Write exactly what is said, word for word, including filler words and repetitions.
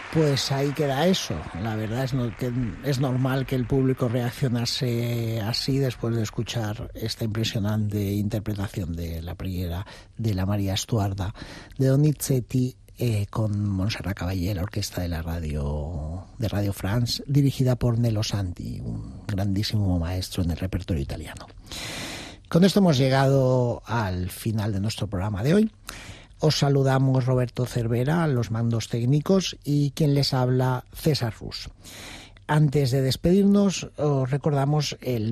Pues ahí queda eso. La verdad es no, que es normal que el público reaccionase así después de escuchar esta impresionante interpretación de la primera de la María Stuarda de Donizetti eh, con Montserrat Caballé, la orquesta de la radio de Radio France, dirigida por Nello Santi, un grandísimo maestro en el repertorio italiano. Con esto hemos llegado al final de nuestro programa de hoy. Os saludamos Roberto Cervera, a los mandos técnicos, y quien les habla, César Rus. Antes de despedirnos, os recordamos el